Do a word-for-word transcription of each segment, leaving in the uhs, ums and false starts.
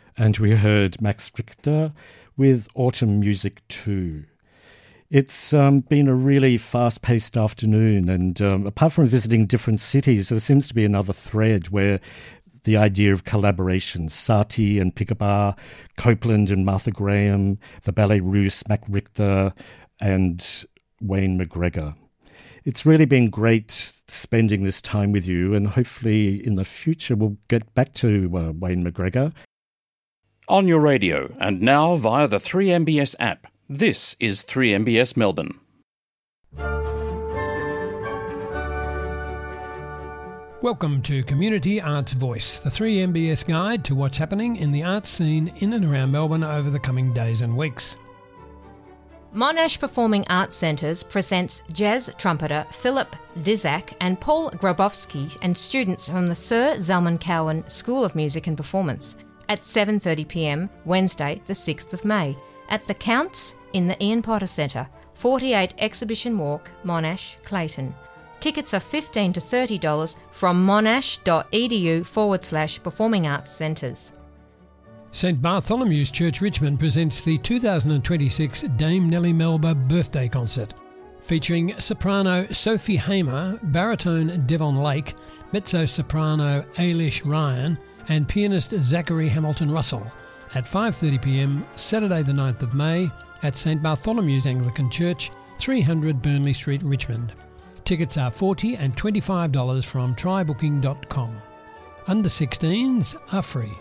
And we heard Max Richter with Autumn Music two. It's um, been a really fast-paced afternoon, and um, apart from visiting different cities, there seems to be another thread where the idea of collaboration, Satie and Pigaba, Copeland and Martha Graham, the Ballet Russe, Max Richter, and Wayne McGregor. It's really been great spending this time with you, and hopefully in the future we'll get back to uh, Wayne McGregor. On your radio, and now via the three M B S app. This is three M B S Melbourne. Welcome to Community Arts Voice, the three M B S guide to what's happening in the arts scene in and around Melbourne over the coming days and weeks. Monash Performing Arts Centres presents jazz trumpeter Philip Dizak and Paul Grabowski and students from the Sir Zalman Cowan School of Music and Performance at seven thirty p m Wednesday the sixth of May at The Counts in the Ian Potter Centre, forty-eight Exhibition Walk, Monash, Clayton. Tickets are fifteen to thirty dollars from monash.edu forward slash performing arts centres. St Bartholomew's Church Richmond presents the two thousand twenty-six Dame Nellie Melba Birthday Concert, featuring soprano Sophie Hamer, baritone Devon Lake, mezzo-soprano Ailish Ryan and pianist Zachary Hamilton Russell at five thirty p m Saturday the ninth of May at St Bartholomew's Anglican Church, three hundred Burnley Street, Richmond. Tickets are forty dollars and twenty-five dollars from try booking dot com. Under sixteens are free.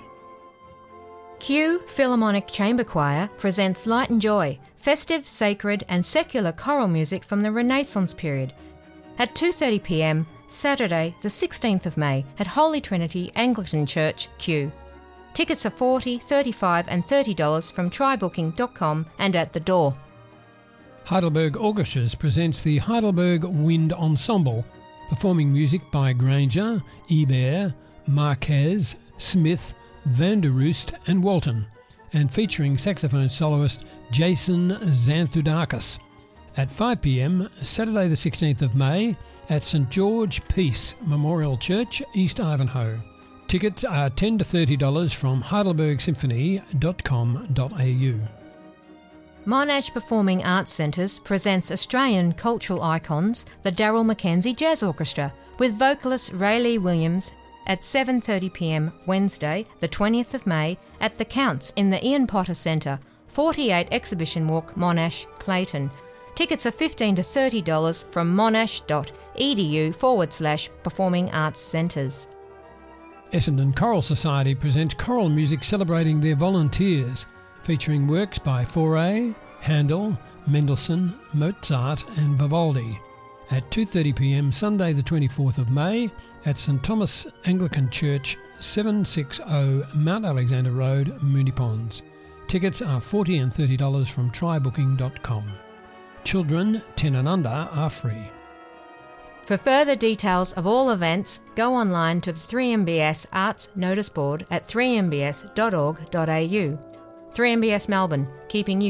Kew Philharmonic Chamber Choir presents Light and Joy, festive, sacred and secular choral music from the Renaissance period at two thirty p m Saturday the sixteenth of May at Holy Trinity Anglican Church, Kew. Tickets are forty dollars, thirty-five dollars and thirty dollars from try booking dot com and at the door. Heidelberg Orchestras presents the Heidelberg Wind Ensemble, performing music by Granger, Ebert, Marquez, Smith, Van der Roost and Walton, and featuring saxophone soloist Jason Xanthudakis at five p m Saturday the sixteenth of May at St George Peace Memorial Church, East Ivanhoe. Tickets are ten dollars to thirty dollars from heidelberg symphony dot com dot a u. Monash Performing Arts Centres presents Australian cultural icons, the Daryl Mackenzie Jazz Orchestra, with vocalist Rayleigh Williams at seven thirty p m Wednesday, the twentieth of May, at The Counts in the Ian Potter Centre, forty-eight Exhibition Walk, Monash, Clayton. Tickets are fifteen dollars to thirty dollars from monash.edu forward slash performing arts centres. Essendon Choral Society present choral music celebrating their volunteers, featuring works by Fauré, Handel, Mendelssohn, Mozart and Vivaldi at two thirty p m Sunday the twenty-fourth of May at St Thomas Anglican Church, seven sixty Mount Alexander Road, Moonee Ponds. Tickets are forty dollars and thirty dollars from try booking dot com. Children ten and under are free. For further details of all events, go online to the three M B S Arts Notice Board at three m b s dot org dot a u. three M B S Melbourne, keeping you